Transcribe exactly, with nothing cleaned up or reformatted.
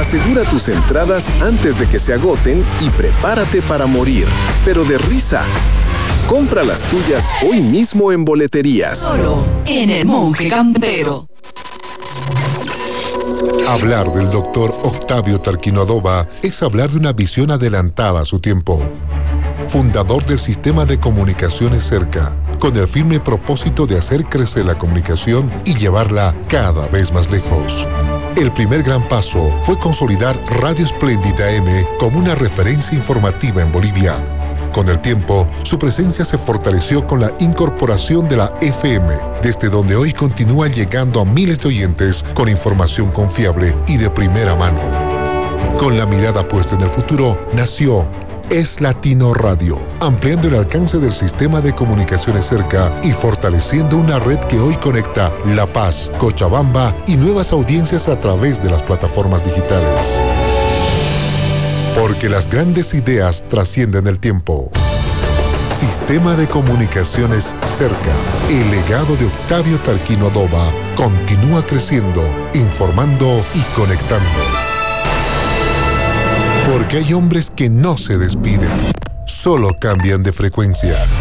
Asegura tus entradas antes de que se agoten y prepárate para morir, pero de risa. Compra las tuyas hoy mismo en boleterías. Solo en El Monje Campero. Hablar del doctor Octavio Tarquino Adova es hablar de una visión adelantada a su tiempo. Fundador del Sistema de Comunicaciones Cerca, con el firme propósito de hacer crecer la comunicación y llevarla cada vez más lejos. El primer gran paso fue consolidar Radio Espléndida M como una referencia informativa en Bolivia. Con el tiempo, su presencia se fortaleció con la incorporación de la F M, desde donde hoy continúa llegando a miles de oyentes con información confiable y de primera mano. Con la mirada puesta en el futuro, nació Es Latino Radio, ampliando el alcance del sistema de comunicaciones Cerca y fortaleciendo una red que hoy conecta La Paz, Cochabamba y nuevas audiencias a través de las plataformas digitales. Porque las grandes ideas trascienden el tiempo. Sistema de Comunicaciones Cerca, el legado de Octavio Tarquino Adova, continúa creciendo, informando y conectando. Porque hay hombres que no se despiden, solo cambian de frecuencia.